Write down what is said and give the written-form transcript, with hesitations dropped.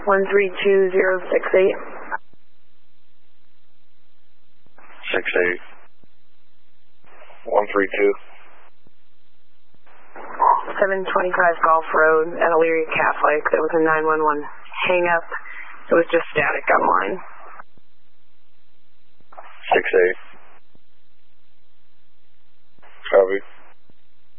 132068. 68. 132. 725 Golf Road at Elyria Catholic. That was a 911 hang up. It was just static on the line. 68.